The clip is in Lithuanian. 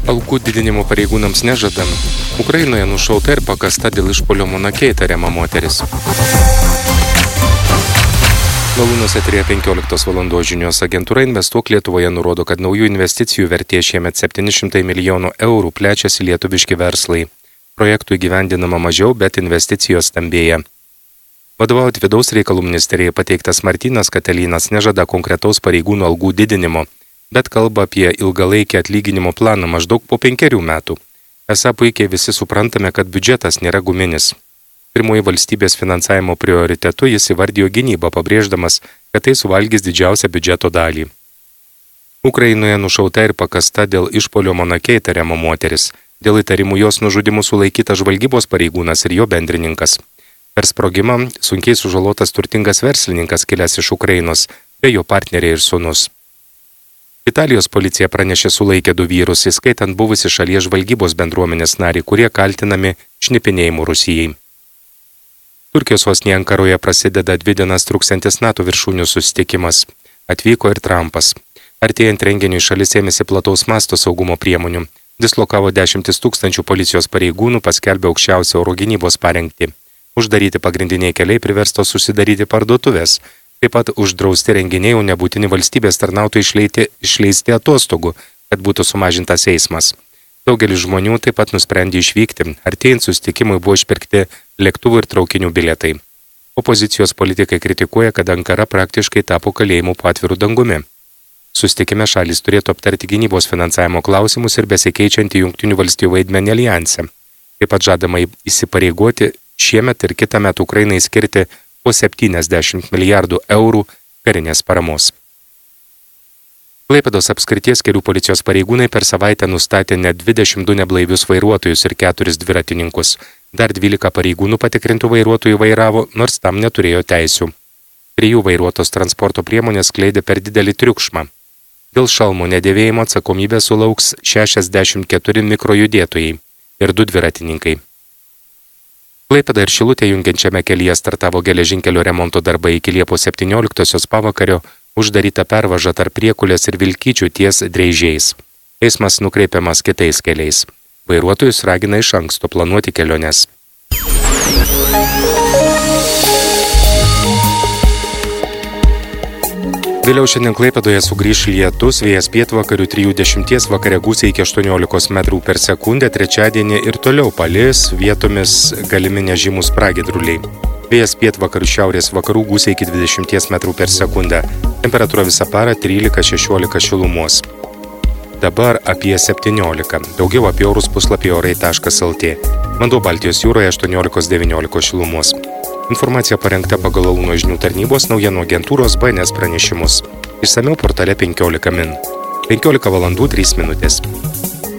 Algų didinimo pareigūnams nežadam. Ukrainoje nušauta ir pakasta dėl išpuolio Monake įtariama moteris. Malūnos eteryje 15 valandos žinios. Agentūra Investuok Lietuvoje nurodo, kad naujų investicijų vertė šiemet 700 milijonų eurų, plečiasi lietuviški verslai. Projektų įgyvendinama mažiau, bet investicijos stambėja. Vadovaujant Vidaus reikalų ministerijai pateiktas Martynas Katelynas nežada konkretaus pareigūnų algų didinimo, bet kalba apie ilgalaikį atlyginimo planą maždaug po 5 metų. Esą puikiai visi suprantame, kad biudžetas nėra guminis. Pirmoji valstybės finansavimo prioritetu jis įvardijo gynybą, pabrėždamas, kad tai suvalgys didžiausią biudžeto dalį. Ukrainoje nušauta ir pakasta dėl išpuolio Monake įtariama moteris. Dėl įtarimų jos nužudimų sulaikytas žvalgybos pareigūnas ir jo bendrininkas. Per sprogimą sunkiai sužalotas turtingas verslininkas kilęs iš Ukrainos, bei jo partneriai ir sūnus. Italijos policija pranešė sulaikę 2 vyrus, įskaitant buvusi šalies žvalgybos bendruomenės narį, kurie kaltinami šnipinėjimu Rusijai. Turkijos sostinėje Ankaroje prasideda 2 dienas truksiantis NATO viršūnių susitikimas. Atvyko ir Trumpas. Artėjant renginiui šalis ėmėsi plataus masto saugumo priemonių. Dislokavo 10 000 policijos pareigūnų, paskelbė aukščiausią oro gynybos parengtį. Uždaryti pagrindiniai keliai, priverstos užsidaryti parduotuvės. Taip pat uždrausti renginiai, o nebūtini valstybės tarnautojai išleisti atostogų, kad būtų sumažintas eismas. Daugelis žmonių taip pat nusprendė išvykti. Artėjant susitikimui buvo išpirkti lėktuvų ir traukinių bilietai. Opozicijos politikai kritikuoja, kad Ankara praktiškai tapo kalėjimu po atviru dangumi. Susitikime šalys turėtų aptarti gynybos finansavimo klausimus ir besikeičiantį Jungtinių valstijų vaidmenį aljanse. Taip pat žadama įsipareigoti šiemet ir kitą metą Ukrainai skirti po 70 milijardų eurų karinės paramos. Klaipėdos apskrities kelių policijos pareigūnai per savaitę nustatė net 22 neblaivius vairuotojus ir 4 dviratininkus. Dar 12 pareigūnų patikrintų vairuotojų vairavo, nors tam neturėjo teisių. 3 vairuotos transporto priemonės skleidė per didelį triukšmą. Dėl šalmo nedėvėjimo atsakomybę sulauks 64 mikrojudėtojai ir 2 dviratininkai. Klaipėdą ir Šilutę jungiančiame kelyje startavo geležinkelio remonto darbai iki Liepos 17 pavakario, uždaryta pervaža tarp Priekulės ir Vilkyčių ties Dreižiais. Eismas nukreipiamas kitais keliais. Vairuotojus ragina iš anksto planuoti keliones. Vėliau šiandien Klaipėdoje sugrįš lietus, vėjas pietvakarių 3-10, vakare gūsiai iki 18 metrų per sekundę, trečiadienį ir toliau palis, vietomis galimi nežymus pragiedruliai. Vėjas pietvakarių šiaurės vakarų gūsiai iki 20 metrų per sekundę. Temperatūra visą parą 13-16 šilumos. Dabar apie 17. Daugiau apie orus puslapyje orai.lt. Vanduo Baltijos jūroje 18-19 šilumos. Informacija parengta pagal Alūno žinių tarnybos naujienų agentūros BNS pranešimus. Išsamiau portale 15 min. 15 valandų 3 minutės.